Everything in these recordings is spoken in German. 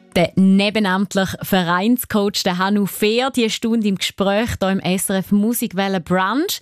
Der nebenamtliche Vereinscoach der Hannu Fehr, die Stunde im Gespräch hier im SRF Musikwelle Brunch.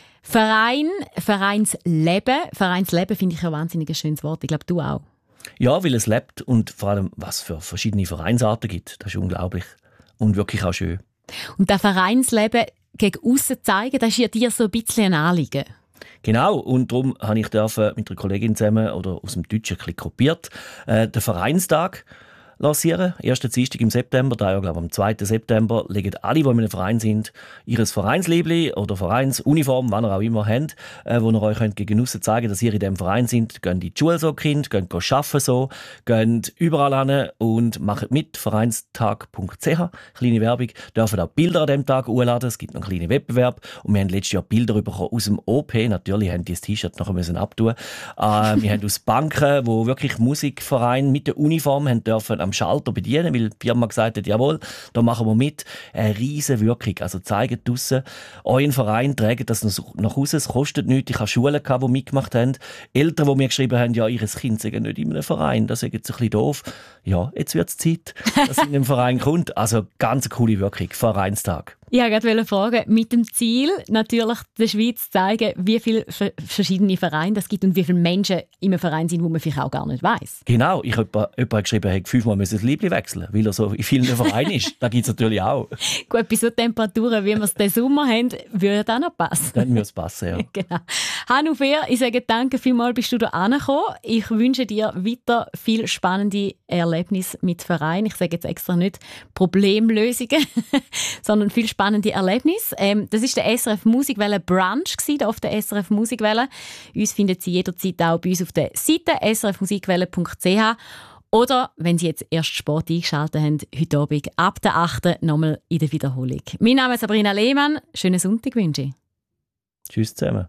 Vereinsleben. Vereinsleben finde ich ein wahnsinnig schönes Wort. Ich glaube, du auch. Ja, weil es lebt und vor allem, was für verschiedene Vereinsarten gibt. Das ist unglaublich und wirklich auch schön. Und das Vereinsleben gegen aussen zeigen, das ist ja dir so ein bisschen ein Anliegen. Genau, und darum habe ich mit einer Kollegin zusammen oder aus dem Deutschen ein bisschen kopiert, den Vereinstag lancieren. Ersten Dienstag im September, da glaube ich am 2. September, legen alle, die in einem Verein sind, ihr Vereinsliebli oder Vereinsuniform, wann ihr auch immer habt, wo ihr euch gegen aussen zeigen könnt, dass ihr in diesem Verein seid. Geht in die Schule so, Kind, geht arbeiten so, geht überall hin und macht mit, vereinstag.ch, kleine Werbung, dürfen auch Bilder an diesem Tag hochladen, es gibt noch einen kleinen Wettbewerb und wir haben letztes Jahr Bilder bekommen aus dem OP, natürlich haben die das T-Shirt noch abtun. Wir haben aus Banken, wo wirklich Musikvereine mit der Uniform haben dürfen am Schalter bedienen, weil die Firma gesagt hat, jawohl, da machen wir mit. Eine riesen Wirkung. Also zeigt draussen, euren Verein, trägt das nach Hause, es kostet nichts. Ich habe Schulen gehabt, die mitgemacht haben. Eltern, die mir geschrieben haben, ja, ihr Kind sei nicht in einem Verein, das ist jetzt ein bisschen doof. Ja, jetzt wird es Zeit, dass in einem Verein kommt. Also ganz coole Wirkung, Vereinstag. Ich wollte fragen, mit dem Ziel, natürlich der Schweiz zeigen, wie viele verschiedene Vereine es gibt und wie viele Menschen in einem Verein sind, wo man vielleicht auch gar nicht weiss. Genau, ich habe jemanden geschrieben, er hätte 5-mal das Liebli wechseln, weil er so in vielen Vereinen ist. Da gibt es natürlich auch. Gut, bei so Temperaturen, wie wir es diesen Sommer haben, würde das auch noch passen. Dann würde es passen, ja. Genau. Hannu Fehr, ich sage danke vielmals, bist du da angekommen. Ich wünsche dir weiter viel spannende Erlebnisse mit Vereinen. Ich sage jetzt extra nicht Problemlösungen, sondern viel spannende Erlebnisse. Das war der SRF Musikwelle Brunch hier auf der SRF Musikwelle. Uns findet Sie jederzeit auch bei uns auf der Seite srfmusikwelle.ch. Oder, wenn Sie jetzt erst Sport eingeschaltet haben, heute Abend ab der 8. nochmal in der Wiederholung. Mein Name ist Sabrina Lehmann. Schönen Sonntag wünsche ich. Tschüss zusammen.